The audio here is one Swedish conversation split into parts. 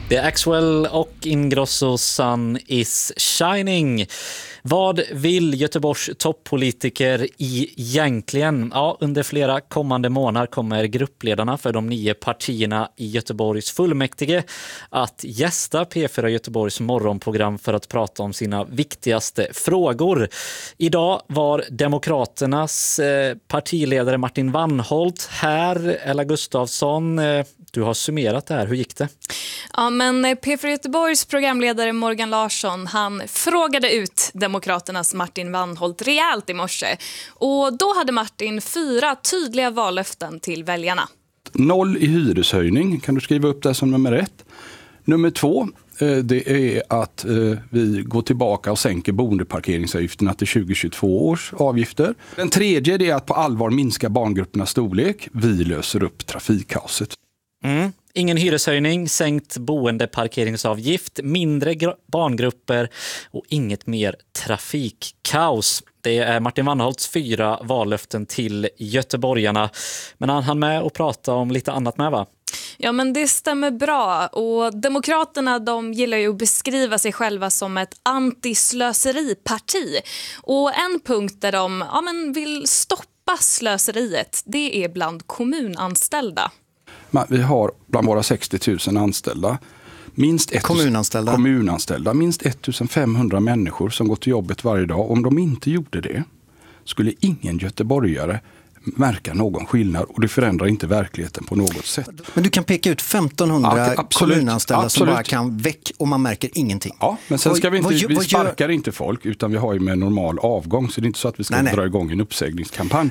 Det är Axwell och Ingrosso Sun is shining. Vad vill Göteborgs toppolitiker egentligen? Ja, under flera kommande månader kommer gruppledarna för de 9 partierna i Göteborgs fullmäktige att gästa P4 Göteborgs morgonprogram för att prata om sina viktigaste frågor. Idag var Demokraternas partiledare Martin Wannholt här. Ella Gustafsson, du har summerat det här. Hur gick det? Ja, men P4 Göteborgs programledare Morgan Larsson, han frågade ut Demokraternas Martin Wannholt rejält i morse. Och då hade Martin 4 tydliga vallöften till väljarna. 0 i hyreshöjning, kan du skriva upp det som nummer 1. Nummer 2, det är att vi går tillbaka och sänker boendeparkeringsavgifterna till 2022 års avgifter. Den tredje, det är att på allvar minska barngruppernas storlek. Vi löser upp trafikkaoset. Ingen hyreshöjning, sänkt boendeparkeringsavgift, mindre barngrupper och inget mer trafikkaos. Det är Martin Wannholts 4 vallöften till göteborgarna. Men han hann med att prata om lite annat med, va? Ja, men det stämmer bra. Och Demokraterna, de gillar ju att beskriva sig själva som ett antislöseriparti. Och en punkt där de vill stoppa slöseriet, det är bland kommunanställda. Vi har bland våra 60 000 anställda minst kommunanställda, minst 1500 människor som går till jobbet varje dag. Om de inte gjorde det skulle ingen göteborgare märka någon skillnad, och det förändrar inte verkligheten på något sätt. Men du kan peka ut 1500 kommunanställda som bara kan väck och man märker ingenting. Ja, men sen ska vi sparkar inte folk, utan vi har ju med normal avgång, så det är inte så att vi ska dra igång en uppsägningskampanj.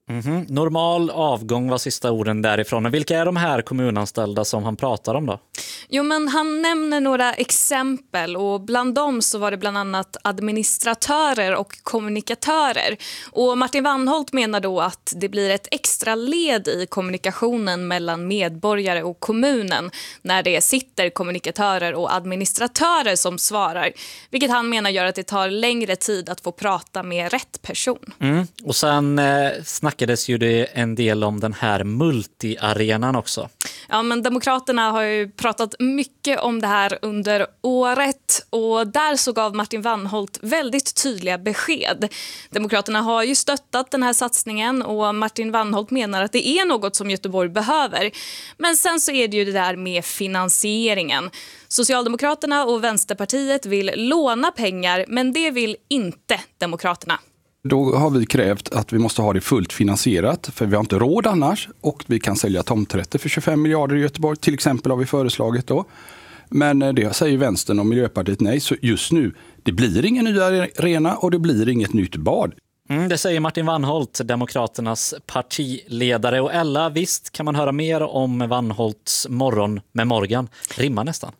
Normal avgång var sista orden därifrån. Och vilka är de här kommunanställda som han pratar om då? Jo, men han nämner några exempel, och bland dem så var det bland annat administratörer och kommunikatörer. Och Martin Wannholt menar då att det blir ett extra led i kommunikationen mellan medborgare och kommunen när det sitter kommunikatörer och administratörer som svarar. Vilket han menar gör att det tar längre tid att få prata med rätt person. Och sen snackades ju det en del om den här multiarenan också. Ja, men Demokraterna har ju pratat mycket om det här under året, och där så gav Martin Wannholt väldigt tydliga besked. Demokraterna har ju stöttat den här satsningen, och Martin Wannholt menar att det är något som Göteborg behöver. Men sen så är det ju det där med finansieringen. Socialdemokraterna och Vänsterpartiet vill låna pengar, men det vill inte Demokraterna. Då har vi krävt att vi måste ha det fullt finansierat, för vi har inte råd annars, och vi kan sälja tomträtter för 25 miljarder i Göteborg till exempel, har vi föreslagit då. Men det säger Vänstern och Miljöpartiet nej, så just nu det blir ingen ny arena och det blir inget nytt bad. Det säger Martin Wannholt, Demokraternas partiledare. Och Ella, visst kan man höra mer om Wannholts morgon med Morgan. Rimmar nästan.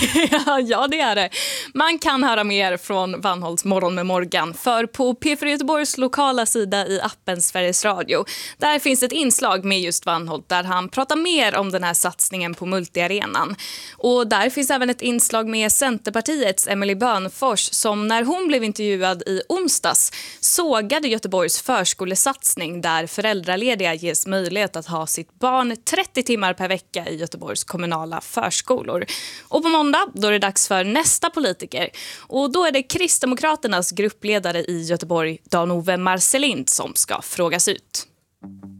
Ja, det är det. Man kan höra mer från Wannholts morgon med Morgan. För på P4 Göteborgs lokala sida i appen Sveriges Radio, där finns ett inslag med just Wannholt där han pratar mer om den här satsningen på multiarenan. Och där finns även ett inslag med Centerpartiets Emily Bönfors, som när hon blev intervjuad i onsdags sågade Göteborgs förskolesatsning där föräldralediga ges möjlighet att ha sitt barn 30 timmar per vecka i Göteborgs kommunala förskolor. Och på måndag då är det dags för nästa politiker. Och då är det Kristdemokraternas gruppledare i Göteborg, Dan-Ove Marcelind, som ska frågas ut.